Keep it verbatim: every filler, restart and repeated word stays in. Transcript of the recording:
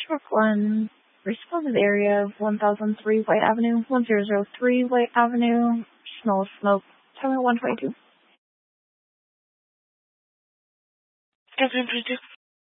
Norfolk one, responsive area of one thousand three White Avenue, one thousand three White Avenue, smell of smoke, Tower one twenty-two. Captain Predictable.